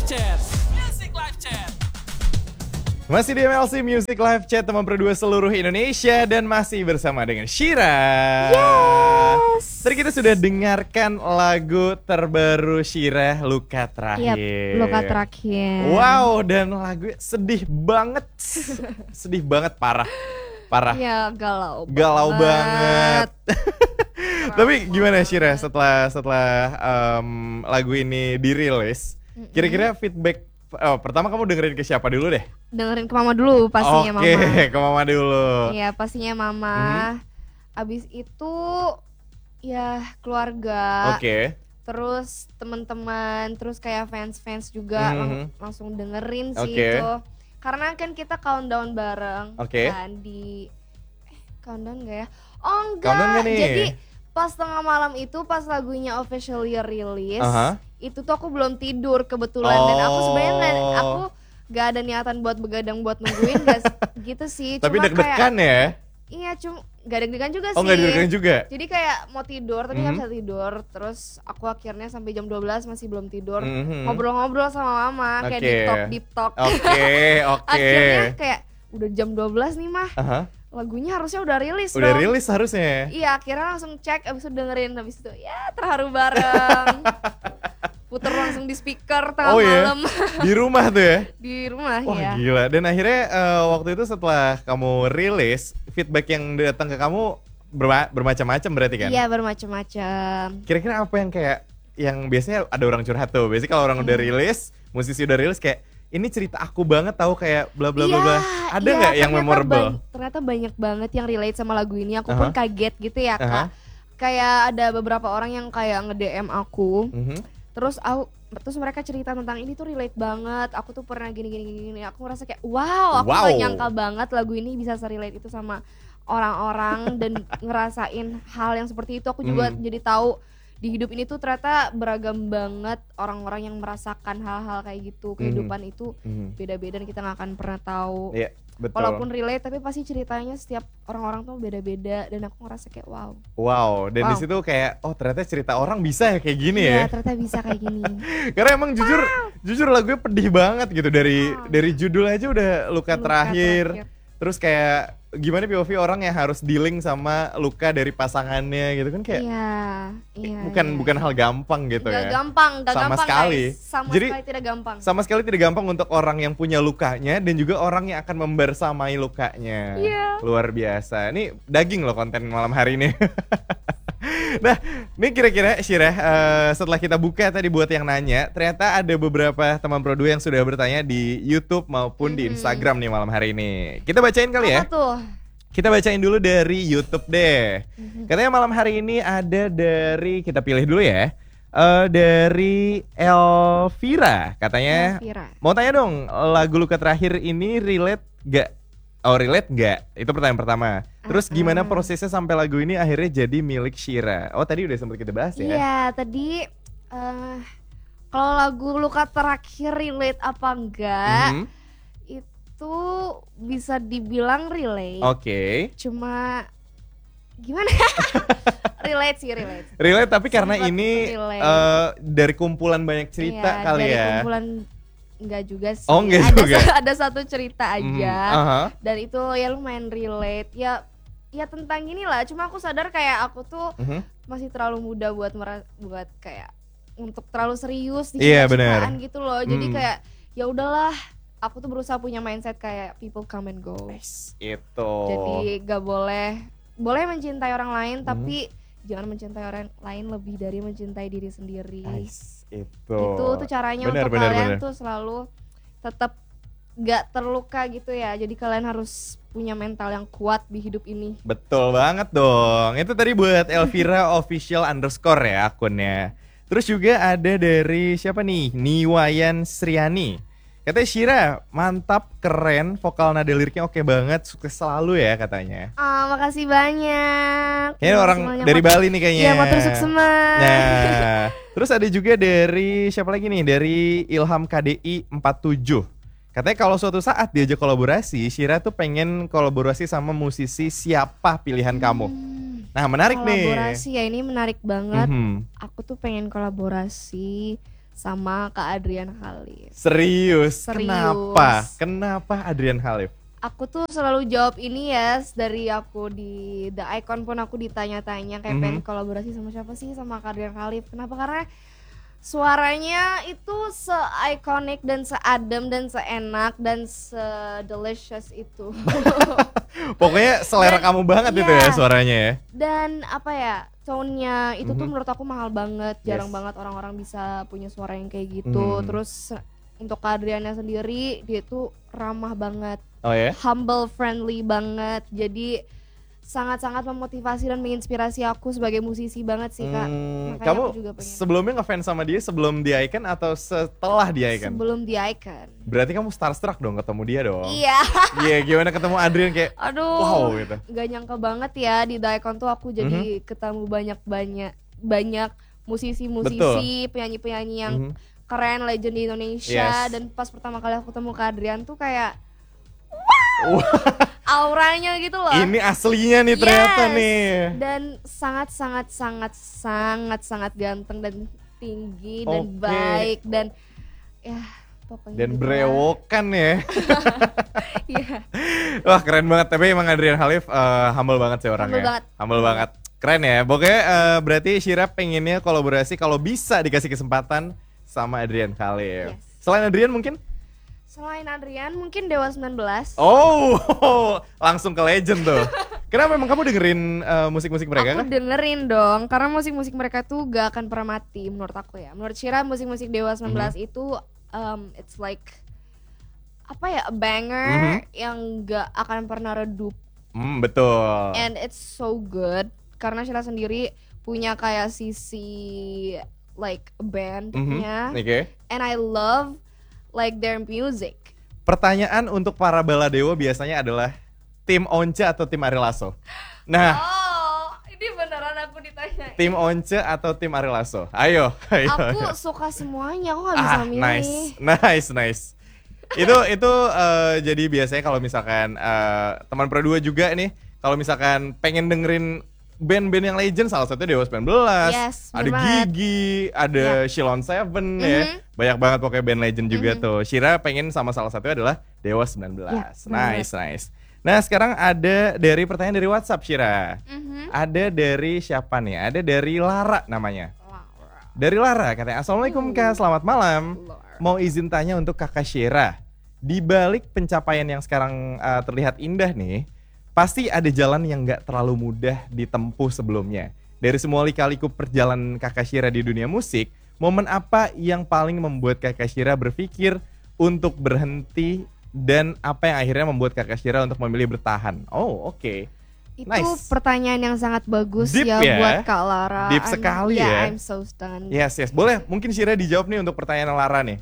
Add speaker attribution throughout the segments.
Speaker 1: Chat. Music Live Chat.
Speaker 2: Masih di MLC Music Live Chat teman berdua seluruh Indonesia dan masih bersama dengan Shira.
Speaker 3: Yes.
Speaker 2: Tadi kita sudah dengarkan lagu terbaru Shira, Luka Terakhir.
Speaker 3: Yap, Luka Terakhir.
Speaker 2: Wow, dan lagu sedih banget. Sedih banget, parah. Parah.
Speaker 3: Ya, galau
Speaker 2: banget. Tapi gimana Shira setelah lagu ini dirilis? Kira-kira feedback pertama kamu dengerin ke siapa dulu deh?
Speaker 3: Dengerin ke mama dulu pastinya. Mama.
Speaker 2: Oke, ke mama dulu.
Speaker 3: Iya, pastinya mama. Abis itu ya keluarga.
Speaker 2: Oke.
Speaker 3: Terus teman-teman, terus kayak fans-fans juga langsung dengerin sih
Speaker 2: Oke.
Speaker 3: itu. Karena kan kita countdown bareng
Speaker 2: Oke.
Speaker 3: kan di countdown enggak ya? Oh enggak.
Speaker 2: Countdown nggak nih?
Speaker 3: Jadi pas tengah malam itu pas lagunya officially release, itu tuh aku belum tidur kebetulan dan aku sebenarnya aku gak ada niatan buat begadang buat nungguin gitu sih.
Speaker 2: Tapi
Speaker 3: Cuma
Speaker 2: deg-degan
Speaker 3: kayak,
Speaker 2: ya?
Speaker 3: Iya, cuma gak deg-degan juga
Speaker 2: Oh
Speaker 3: sih.
Speaker 2: nggak deg-degan juga?
Speaker 3: Jadi kayak mau tidur tapi gak bisa tidur. Terus aku akhirnya sampai jam 12 masih belum tidur. Ngobrol-ngobrol sama mama kayak deep talk.
Speaker 2: Oke.
Speaker 3: Akhirnya kayak udah jam 12 nih mah. Lagunya harusnya udah rilis
Speaker 2: Udah
Speaker 3: dong.
Speaker 2: rilis harusnya.
Speaker 3: Iya, akhirnya langsung cek abis itu dengerin, abis itu ya terharu bareng. Puter langsung di speaker tengah malam.
Speaker 2: Di rumah tuh ya?
Speaker 3: Di rumah.
Speaker 2: Wah
Speaker 3: ya.
Speaker 2: gila, dan akhirnya waktu itu setelah kamu rilis, feedback yang datang ke kamu bermacam-macam berarti kan?
Speaker 3: Iya, bermacam-macam.
Speaker 2: Kira-kira apa yang kayak, yang biasanya ada orang curhat tuh, biasanya kalau orang udah rilis, musisi udah rilis kayak, ini cerita aku banget tahu kayak bla bla bla bla. Ada nggak yang memorable?
Speaker 3: Ternyata banyak banget yang relate sama lagu ini. Aku pun kaget gitu ya kak. Kayak ada beberapa orang yang kayak nge-DM aku. Terus mereka cerita tentang ini tuh relate banget. Aku tuh pernah gini. Aku ngerasa kayak wow, aku gak nyangka banget lagu ini bisa se-relate itu sama orang-orang dan ngerasain hal yang seperti itu. Aku juga jadi tahu di hidup ini tuh ternyata beragam banget orang-orang yang merasakan hal-hal kayak gitu. Kehidupan itu beda-beda dan kita gak akan pernah tahu.
Speaker 2: Iya, betul.
Speaker 3: Walaupun relate tapi pasti ceritanya setiap orang-orang tuh beda-beda dan aku ngerasa kayak wow.
Speaker 2: Wow, dan di situ kayak oh ternyata cerita orang bisa ya kayak gini ya.
Speaker 3: Iya, ternyata bisa kayak gini.
Speaker 2: Karena emang jujur lagunya pedih banget gitu, dari judul aja udah luka terakhir. Terus kayak gimana POV orang yang harus dealing sama luka dari pasangannya gitu kan kayak bukan hal gampang gitu
Speaker 3: gak
Speaker 2: ya.
Speaker 3: Gampang, gak
Speaker 2: sama
Speaker 3: gampang
Speaker 2: sekali.
Speaker 3: guys. Sama
Speaker 2: Jadi,
Speaker 3: sekali tidak gampang.
Speaker 2: Sama sekali tidak gampang untuk orang yang punya lukanya dan juga orang yang akan membersamai lukanya. Luar biasa. Ini daging loh konten malam hari ini. Nah, ini kira-kira Shira, setelah kita buka tadi buat yang nanya, ternyata ada beberapa teman produk yang sudah bertanya di YouTube maupun di Instagram nih malam hari ini. Kita bacain kali ya.
Speaker 3: Apa tuh?
Speaker 2: Kita bacain dulu dari YouTube deh. Katanya malam hari ini ada dari, kita pilih dulu ya. Dari Elvira, katanya mau tanya dong, lagu Luka Terakhir ini relate gak? Oh relate gak? Itu pertanyaan pertama. Terus gimana prosesnya sampai lagu ini akhirnya jadi milik Shira? Oh tadi udah sempat kita bahas ya?
Speaker 3: Iya tadi kalau lagu Luka Terakhir relate apa enggak, itu bisa dibilang relate.
Speaker 2: Oke.
Speaker 3: Cuma gimana? relate sih.
Speaker 2: Relate tapi karena ini dari kumpulan banyak cerita kali
Speaker 3: dari
Speaker 2: ya?
Speaker 3: Kumpulan enggak juga sih.
Speaker 2: Oh enggak juga?
Speaker 3: Ada satu cerita aja. Dan itu ya lumayan relate. Ya tentang inilah. Cuma aku sadar kayak aku tuh masih terlalu muda buat kayak untuk terlalu serius di cinta-cintaan gitu loh. Jadi kayak ya udahlah. Aku tuh berusaha punya mindset kayak people come and go.
Speaker 2: Itu.
Speaker 3: Jadi gak boleh mencintai orang lain tapi jangan mencintai orang lain lebih dari mencintai diri sendiri.
Speaker 2: Itu
Speaker 3: tuh caranya untuk kalian tuh selalu tetap gak terluka gitu ya. Jadi kalian harus punya mental yang kuat di hidup ini. Betul
Speaker 2: banget dong. Itu tadi buat Elvira official _ ya akunnya. Terus juga ada dari siapa nih? Niwayan Sriani. Katanya Shira, mantap, keren, vokal nada liriknya oke banget, sukses selalu ya katanya.
Speaker 3: Makasih banyak.
Speaker 2: Kayaknya orang dari Bali nih kayaknya.
Speaker 3: Iya, mau terusuk semua.
Speaker 2: Nah, terus ada juga dari siapa lagi nih? Dari Ilham KDI 47. Katanya kalau suatu saat diajak kolaborasi, Shira tuh pengen kolaborasi sama musisi siapa pilihan kamu? Nah, menarik nih.
Speaker 3: Kolaborasi ya, ini menarik banget. Aku tuh pengen kolaborasi sama Kak Adrian Khalif.
Speaker 2: Serius? Kenapa Adrian Khalif?
Speaker 3: Aku tuh selalu jawab ini ya, dari aku di The Icon pun aku ditanya-tanya kayak pengen kolaborasi sama siapa sih, sama Kak Adrian Khalif. Kenapa? Karena suaranya itu se-iconic dan se-adem dan se-enak dan se-delicious itu.
Speaker 2: Pokoknya selera kamu banget itu ya suaranya ya.
Speaker 3: Dan apa ya, tone-nya itu tuh menurut aku mahal banget. Jarang banget orang-orang bisa punya suara yang kayak gitu. Terus untuk Kak Adriana sendiri, dia tuh ramah banget.
Speaker 2: Oh ya?
Speaker 3: Humble, friendly banget. Jadi sangat-sangat memotivasi dan menginspirasi aku sebagai musisi banget sih Kak.
Speaker 2: Kamu sebelumnya ngefans sama dia sebelum di Icon atau setelah di Icon?
Speaker 3: Sebelum di Icon.
Speaker 2: Berarti kamu starstruck dong ketemu dia dong?
Speaker 3: Iya.
Speaker 2: Iya, gimana ketemu Adrian kayak
Speaker 3: aduh,
Speaker 2: wow gitu.
Speaker 3: Gak nyangka banget ya di The Icon tuh aku jadi ketemu banyak musisi-musisi, penyanyi-penyanyi yang keren, legend di Indonesia. Dan pas pertama kali aku ketemu Kak Adrian tuh kayak wow, auranya gitu loh.
Speaker 2: Ini aslinya nih ternyata nih.
Speaker 3: Dan sangat ganteng dan tinggi dan baik dan ya pokoknya
Speaker 2: dan
Speaker 3: gitu
Speaker 2: brewokan ya.
Speaker 3: Iya.
Speaker 2: Wah keren banget, tapi emang Adrian Khalif humble banget sih orangnya. Humble banget. Keren ya. Pokoknya berarti Shira pengennya kolaborasi kalau bisa dikasih kesempatan sama Adrian Khalif. Selain Adrian mungkin?
Speaker 3: Selain Adrian mungkin Dewa 19.
Speaker 2: Oh, langsung ke legend tuh. Kenapa emang kamu dengerin musik-musik mereka?
Speaker 3: Aku dengerin dong, karena musik-musik mereka tuh gak akan pernah mati menurut aku ya. Menurut Shira musik-musik Dewa 19 itu it's like apa ya, a banger yang gak akan pernah redup.
Speaker 2: Betul.
Speaker 3: And it's so good karena Shira sendiri punya kayak sisi like a bandnya. And I love like their music.
Speaker 2: Pertanyaan untuk para baladewa biasanya adalah tim Once atau tim Ari Lasso? Nah,
Speaker 3: ini beneran aku ditanya.
Speaker 2: Tim Once atau tim Ari Lasso? Ayo.
Speaker 3: Aku suka semuanya, aku gak bisa milih.
Speaker 2: Nice. Itu jadi biasanya kalau misalkan teman Pro 2 juga nih, kalau misalkan pengen dengerin band-band yang legend, salah satu Dewa 19, ada Gigi, ada Shilon Seven ya. Banyak banget pokoknya band legend juga tuh. Shira pengen sama salah satunya adalah Dewa 19. Nice. Nah sekarang ada dari pertanyaan dari WhatsApp Shira. Ada dari siapa nih? Ada dari Lara namanya. Dari Lara katanya, Assalamualaikum Kak, selamat malam. Mau izin tanya untuk Kakak Shira. Di balik pencapaian yang sekarang terlihat indah nih, pasti ada jalan yang gak terlalu mudah ditempuh sebelumnya. Dari semua lika-liku perjalanan Kakak Shira di dunia musik, momen apa yang paling membuat Kakak Shira berpikir untuk berhenti, dan apa yang akhirnya membuat Kakak Shira untuk memilih bertahan? Oh, oke.
Speaker 3: Itu pertanyaan yang sangat bagus ya buat Kak Lara.
Speaker 2: Deep sekali ya.
Speaker 3: I'm so stunned.
Speaker 2: Yes. Boleh, mungkin Shira dijawab nih untuk pertanyaan Lara nih.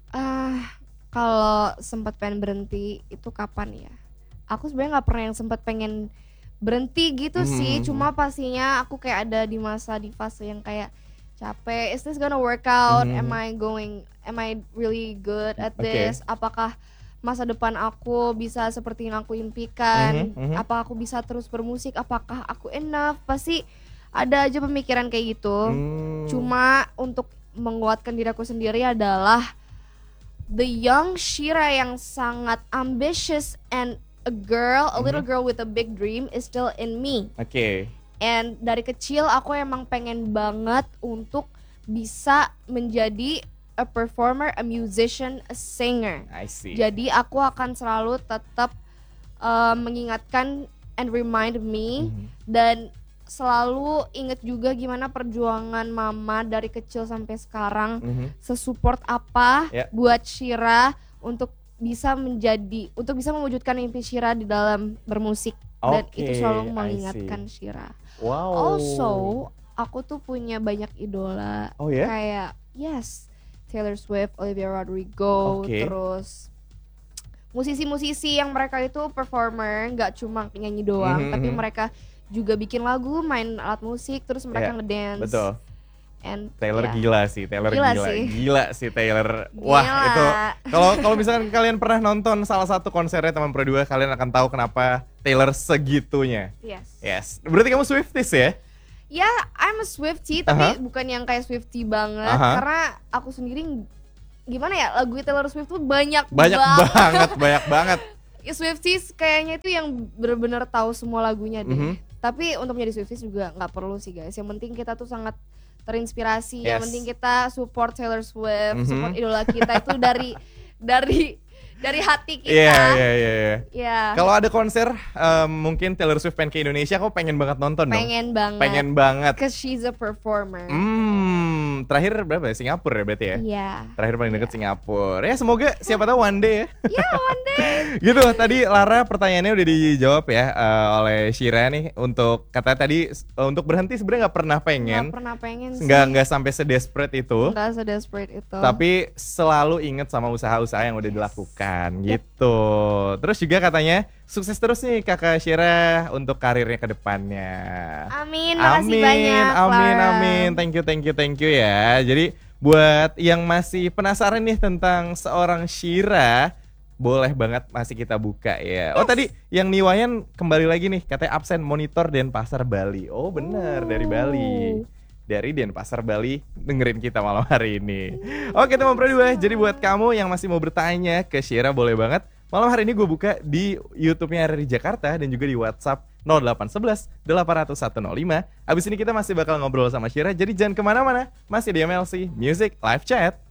Speaker 3: Kalau sempat pengen berhenti itu kapan ya? Aku sebenarnya nggak pernah yang sempat pengen berhenti gitu sih. Cuma pastinya aku kayak ada di fase yang kayak capek. Is this gonna work out? Am I really good at this? Apakah masa depan aku bisa seperti yang aku impikan? Apakah aku bisa terus bermusik? Apakah aku enough? Pasti ada aja pemikiran kayak gitu. Cuma untuk menguatkan diri aku sendiri adalah the young Shira yang sangat ambitious and a little girl with a big dream is still in me. And dari kecil aku emang pengen banget untuk bisa menjadi a performer, a musician, a singer.
Speaker 2: I see.
Speaker 3: Jadi aku akan selalu tetap mengingatkan and remind me dan selalu inget juga gimana perjuangan mama dari kecil sampai sekarang, sesupport apa buat Shira untuk bisa mewujudkan mimpi Shira di dalam bermusik. Dan itu selalu mengingatkan Shira. Also, aku tuh punya banyak idola. Kayak Taylor Swift, Olivia Rodrigo, terus musisi-musisi yang mereka itu performer, nggak cuma nyanyi doang, tapi mereka juga bikin lagu, main alat musik, terus mereka ngedance.
Speaker 2: Betul.
Speaker 3: And
Speaker 2: Taylor gila sih. Gila sih Taylor. Wah, itu kalau misalkan kalian pernah nonton salah satu konsernya teman Pro 2, kalian akan tahu kenapa Taylor segitunya. Yes. Berarti kamu Swifties ya?
Speaker 3: Ya, I'm a Swiftie tapi bukan yang kayak Swiftie banget karena aku sendiri gimana ya, lagu Taylor Swift tuh banyak
Speaker 2: banget.
Speaker 3: Swifties kayaknya itu yang benar-benar tahu semua lagunya deh. Tapi untuk menjadi Swifties juga nggak perlu sih guys. Yang penting kita tuh sangat terinspirasi. Yang penting kita support Taylor Swift, support idola kita itu dari hati kita.
Speaker 2: Iya. Kalau ada konser mungkin Taylor Swift pengen ke Indonesia, aku pengen banget nonton dong. Pengen banget.
Speaker 3: Cause she's a performer.
Speaker 2: Terakhir berapa ya? Singapura ya berarti ya?
Speaker 3: Iya.
Speaker 2: Terakhir paling deket Singapura. Ya semoga siapa tahu one day ya.
Speaker 3: Iya, one day.
Speaker 2: Gitu, tadi Lara pertanyaannya udah dijawab ya oleh Shira nih. Untuk kata tadi untuk berhenti sebenarnya nggak pernah pengen.
Speaker 3: Sih.
Speaker 2: Nggak sampai sedesperate itu.
Speaker 3: Nggak sedesperate itu.
Speaker 2: Tapi selalu inget sama usaha-usaha yang udah dilakukan gitu. Terus juga katanya sukses terus nih Kakak Shira untuk karirnya ke depannya.
Speaker 3: Amin, makasih banyak.
Speaker 2: Amin. Thank you ya. Jadi buat yang masih penasaran nih tentang seorang Shira, boleh banget masih kita buka ya. Oh tadi yang Niwayan kembali lagi nih, katanya absen monitor Denpasar Bali. Oh bener, dari Bali. Dari Denpasar Bali dengerin kita malam hari ini. Oke teman Pro 2, jadi buat kamu yang masih mau bertanya ke Shira boleh banget. Malam hari ini gue buka di YouTube-nya RRI Jakarta dan juga di WhatsApp 0811 800 105. Abis ini kita masih bakal ngobrol sama Shira, jadi jangan kemana-mana. Masih di MLC Music Live Chat.